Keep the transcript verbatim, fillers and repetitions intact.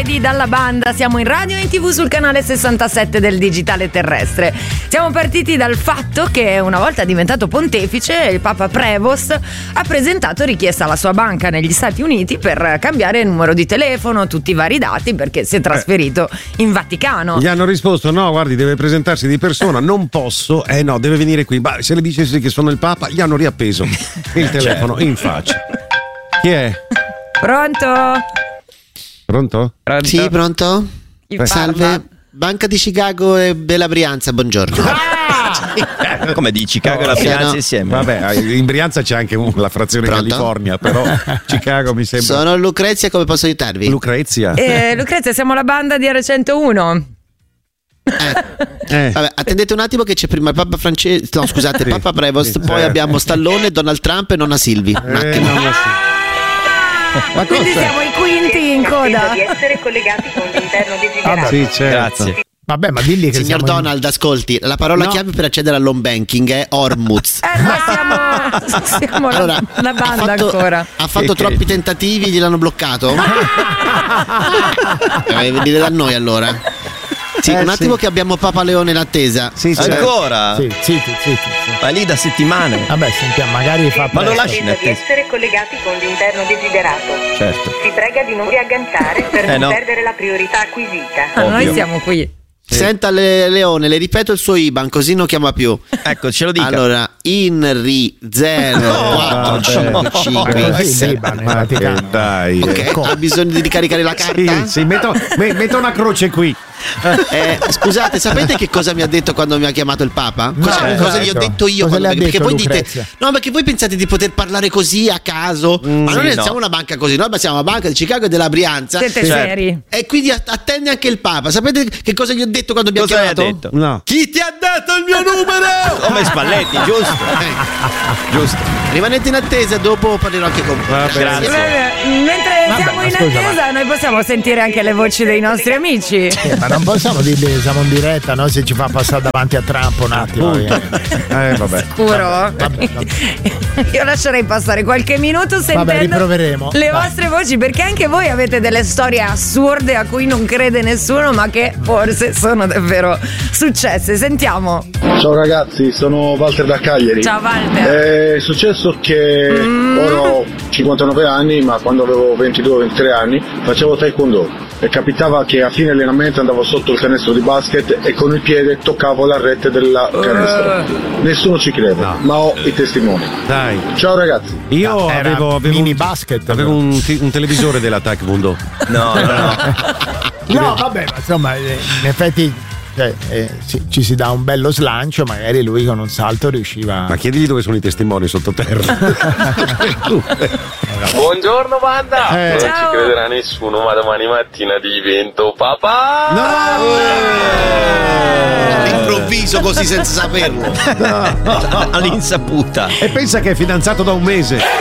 giovedì dalla banda, siamo in radio e in tv sul canale sessantasette del digitale terrestre. Siamo partiti dal fatto che una volta diventato pontefice, il Papa Prevost ha presentato richiesta alla sua banca negli Stati Uniti per cambiare il numero di telefono, tutti i vari dati, perché si è trasferito in Vaticano. Gli hanno risposto: no, guardi, deve presentarsi di persona, non posso, eh no, deve venire qui. Bah, se le dicessi che sono il Papa, gli hanno riappeso il telefono in faccia. Chi è? Pronto? Pronto? Pronto? Sì, pronto? Chi Salve, parla? Banca di Chicago e della Brianza, buongiorno. Ah! Come di Chicago e la Brianza no. insieme? Vabbè, in Brianza c'è anche un, la frazione Pronto? California, però Chicago mi sembra. Sono Lucrezia, come posso aiutarvi? Lucrezia. Eh, Lucrezia, siamo la banda di R centouno. Eh. Eh. Vabbè, attendete un attimo che c'è prima il Papa Francesco, no scusate, Sì. Papa Prevost, Sì. poi Eh. abbiamo Stallone, Donald Trump e nonna Silvi. Un Eh, attimo. non lo so. Ma Quindi cosa? siamo i quinti in coda. di essere collegati con l'interno desiderato. Sì, certo. Grazie. Vabbè, ma digli che Signor siamo in- Donald, ascolti, la parola No. chiave per accedere all'home banking è Ormuz. Eh, ma siamo, siamo la- Allora, la banda ha fatto, ancora. ha fatto troppi tentativi, gliel'hanno bloccato? Eh, venire da noi allora. Sì, Eh, un attimo sì. che abbiamo Papa Leone in attesa. Sì, certo. Ancora? Sì, sì, sì, sì, sì. Ma lì da settimane. Vabbè, sentiamo, magari fa Ma lo presto. lasci in Attesa di attesa. essere collegati con l'interno desiderato. Certo. Si prega di non riagganciare per Eh, non no. perdere la priorità acquisita. Ah, noi Ovvio. siamo qui. Senta Le- Leone, le ripeto il suo I B A N così non chiama più. Ecco, ce lo dica. Allora, INRI zero quattro cinque cinque È così, sette. Libano, in Ma che Vaticano. dai. Ok, ha bisogno di ricaricare la carta? Sì, sì, metto, me- metto una croce qui. Eh, scusate, sapete che cosa mi ha detto quando mi ha chiamato il Papa? Cosa, No, cosa gli ho esatto. detto io? Cosa quando- le ha perché detto, voi dite, Lucrezia? no, perché voi pensate di poter parlare così a caso, ma noi sì, non no. siamo una banca così, noi siamo una banca di Chicago e della Brianza. Siete seri? E quindi att- attende anche il Papa. Sapete che cosa gli ho detto quando mi ha Cosa hai chiamato? detto? No. Chi ti ha dato il mio numero? Come Spalletti, giusto? Giusto. Rimanete in attesa, dopo parlerò anche con voi. Va bene. Grazie. Beh, Mentre Vabbè, siamo ma in scusa, attesa, noi possiamo sentire anche le voci dei nostri amici. Eh, ma non possiamo dirgli che siamo in diretta, no? Se ci fa passare davanti a Trump un attimo. eh. Eh, vabbè. Sicuro? vabbè, Io lascerei passare qualche minuto sentendo Vabbè, riproveremo. le Vai. vostre voci, perché anche voi avete delle storie assurde a cui non crede nessuno, ma che forse sono davvero successe. Sentiamo. Ciao ragazzi, sono Walter da Cagliari. Ciao Walter. È successo che ora ho cinquantanove anni, ma quando avevo ventidue ventitré anni facevo taekwondo e capitava che a fine allenamento andavo sotto il canestro di basket e con il piede toccavo la rete della canestro. Nessuno ci crede, ma ho i testimoni. Dai. Ciao ragazzi. Io Era avevo, avevo mini un, basket. avevo un, ti- un televisore della Taekwondo. No, no, no. No, vabbè, ma insomma, eh, in effetti cioè, eh, ci, ci si dà un bello slancio, magari lui con un salto riusciva. Ma chiedigli dove sono i testimoni sottoterra. Buongiorno banda, Eh. non Ciao. ci crederà nessuno, ma domani mattina divento papà. All'improvviso, così senza saperlo. All'insaputa. E pensa che è fidanzato da un mese.